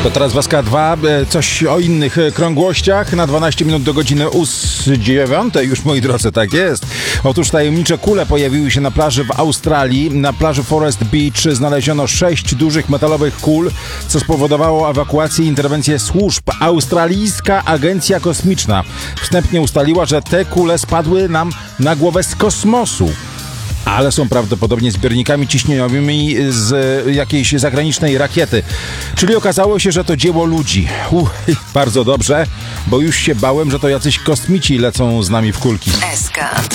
To teraz Waska 2, coś o innych krągłościach. Na 12 minut do godziny 9. Już, moi drodzy, tak jest. Otóż tajemnicze kule pojawiły się na plaży w Australii. Na plaży Forest Beach znaleziono 6 dużych metalowych kul, co spowodowało ewakuację i interwencję służb. Australijska Agencja Kosmiczna wstępnie ustaliła, że te kule spadły nam na głowę z kosmosu, ale są prawdopodobnie zbiornikami ciśnieniowymi z jakiejś zagranicznej rakiety. Czyli okazało się, że to dzieło ludzi. Bardzo dobrze, bo już się bałem, że to jacyś kosmici lecą z nami w kulki. SK.